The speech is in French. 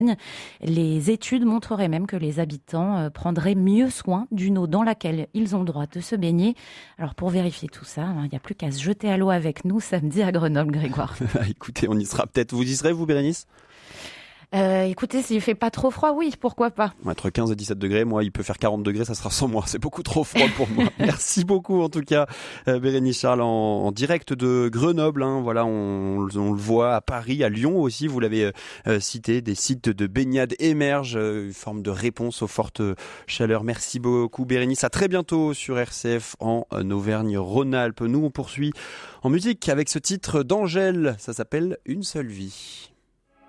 Les études montreraient même que les habitants prendraient mieux soin d'une eau dans laquelle ils ont le droit de se baigner. Alors pour vérifier tout ça, il n'y a plus qu'à se jeter à l'eau avec nous samedi à Grenoble, Grégoire. Écoutez, on y sera peut-être. Vous y serez, vous, Bérénice ? Écoutez, s'il fait pas trop froid, oui, pourquoi pas. Entre 15 et 17 degrés, moi, il peut faire 40 degrés, ça sera sans moi. C'est beaucoup trop froid pour moi. Merci beaucoup, en tout cas, Bérénice Charles, en direct de Grenoble. Voilà, on le voit à Paris, à Lyon aussi. Vous l'avez cité, des sites de baignade émergent, une forme de réponse aux fortes chaleurs. Merci beaucoup, Bérénice. À très bientôt sur RCF en Auvergne-Rhône-Alpes. Nous, on poursuit en musique avec ce titre d'Angèle. Ça s'appelle Une seule vie.